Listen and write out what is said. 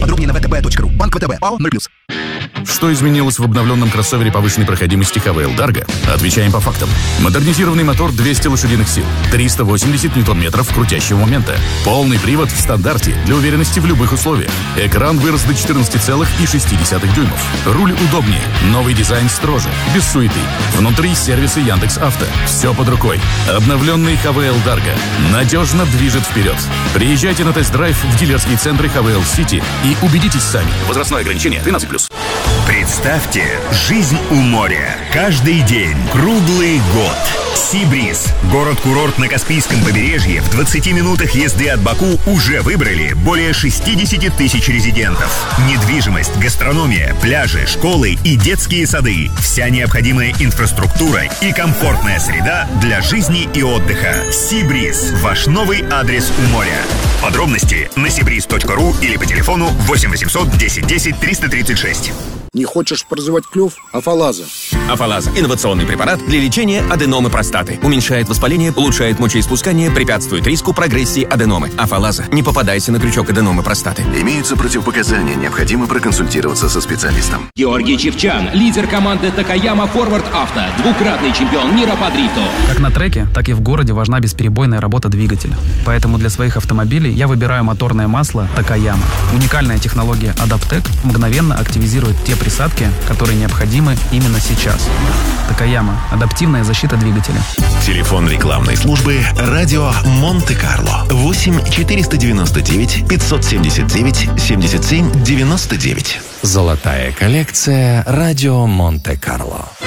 Подробнее на vtb.ru. Банк ВТБ. ОАО 0+. Что изменилось в обновленном кроссовере повышенной проходимости ХВЛ Dargo? Отвечаем по фактам. Модернизированный мотор 200 лошадиных сил, 380 ньютон-метров крутящего момента, полный привод в стандарте для уверенности в любых условиях. Экран вырос до 14,6 дюймов. Руль удобнее, новый дизайн строже, без суеты. Внутри сервисы Яндекс.Авто. Все под рукой. Обновленный ХВЛ Dargo надежно движет вперед. Приезжайте на тест-драйв в дилерские центры ХВЛ Сити и убедитесь сами. Возрастное ограничение 13+. Представьте, жизнь у моря. Каждый день, круглый год. Сибриз. Город-курорт на Каспийском побережье в 20 минутах езды от Баку уже выбрали более 60 тысяч резидентов. Недвижимость, гастрономия, пляжи, школы и детские сады. Вся необходимая инфраструктура и комфортная среда для жизни и отдыха. Сибриз. Ваш новый адрес у моря. Подробности на sibris.ru или по телефону 8 800 10 10 336. Не хочешь прозевать клюв? Афалаза. Афалаза – инновационный препарат для лечения аденомы простаты. Уменьшает воспаление, улучшает мочеиспускание, препятствует риску прогрессии аденомы. Афалаза. Не попадайся на крючок аденомы простаты. Имеются противопоказания. Необходимо проконсультироваться со специалистом. Георгий Чевчан, лидер команды Такаяма Форвард Авто, двукратный чемпион мира по дрифту. Как на треке, так и в городе важна бесперебойная работа двигателя. Поэтому для своих автомобилей я выбираю моторное масло Такаяма. Уникальная технология Адаптек мгновенно активизирует те присадки, которые необходимы именно сейчас. Такаяма. Адаптивная защита двигателя. Телефон рекламной службы «Радио Монте-Карло». 8 499 579 77 99. Золотая коллекция «Радио Монте-Карло».